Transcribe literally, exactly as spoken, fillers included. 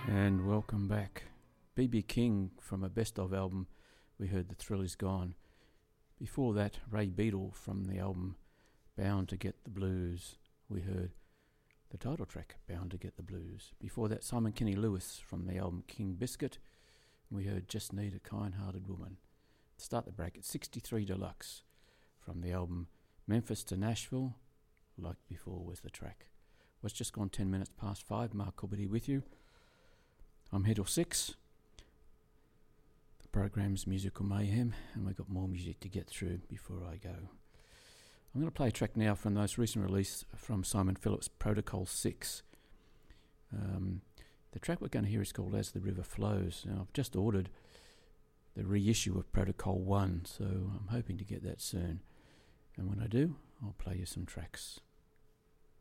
And welcome back. B B King from a best of album, we heard The Thrill Is Gone. Before that, Ray Beadle from the album Bound to Get the Blues, we heard the title track, Bound to Get the Blues. Before that, Simon Kenny Lewis from the album King Biscuit, we heard Just Need a Kind-Hearted Woman. To start the bracket, sixty-three Deluxe from the album Memphis to Nashville, Like Before was the track. Well, it's just gone ten minutes past five. Mark Corbett with you. I'm here till six. The program's Musical Mayhem, and we've got more music to get through before I go. I'm going to play a track now from the most recent release from Simon Phillips, Protocol six. Um, the track we're going to hear is called As the River Flows. Now, I've just ordered the reissue of Protocol one, so I'm hoping to get that soon. And when I do, I'll play you some tracks.